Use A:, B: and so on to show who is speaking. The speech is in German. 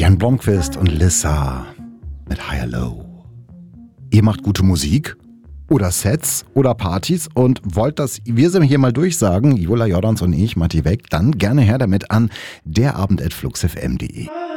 A: Jan Blomqvist und Lissa mit Higher Low. Ihr macht gute Musik oder Sets oder Partys und wollt, dass wir sie hier mal durchsagen, Jola Jordans und ich, Matti Weck, dann gerne her damit an derabend@fluxfm.de.